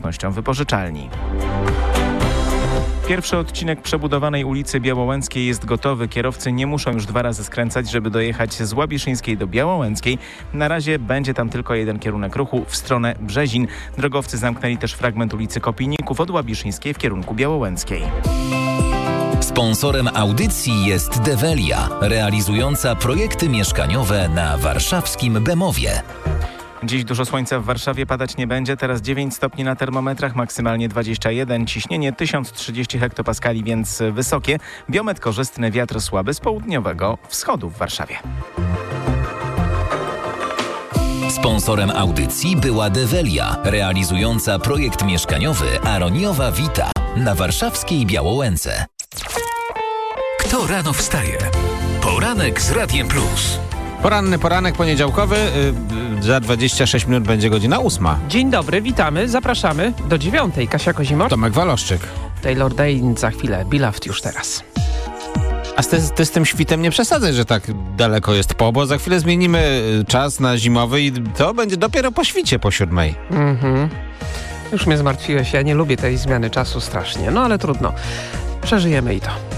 wypożyczalni. Pierwszy odcinek przebudowanej ulicy Białołęckiej jest gotowy. Kierowcy nie muszą już 2 razy skręcać, żeby dojechać z Łabiszyńskiej do Białołęckiej. Na razie będzie tam tylko jeden kierunek ruchu w stronę Brzezin. Drogowcy zamknęli też fragment ulicy Kopijników od Łabiszyńskiej w kierunku Białołęckiej. Sponsorem audycji jest Develia, realizująca projekty mieszkaniowe na warszawskim Bemowie. Dziś dużo słońca w Warszawie, padać nie będzie. Teraz 9 stopni na termometrach, maksymalnie 21. Ciśnienie 1030 hektopaskali, więc wysokie. Biometr korzystny, wiatr słaby z południowego wschodu w Warszawie. Sponsorem audycji była Develia, realizująca projekt mieszkaniowy Aroniowa Vita na warszawskiej Białołęce. Kto rano wstaje? Poranek z Radiem Plus. Poranny poranek poniedziałkowy, za 26 minut będzie godzina 8. Dzień dobry, witamy, zapraszamy do 9. Kasia Kozimor, Tomek Waloszczyk. Taylor Dayne za chwilę, Beloved już teraz. A ty z tym świtem nie przesadzaj, że tak daleko jest bo za chwilę zmienimy czas na zimowy i to będzie dopiero po świcie, po 7. Już mnie zmartwiłeś, ja nie lubię tej zmiany czasu strasznie, no ale trudno, przeżyjemy i to.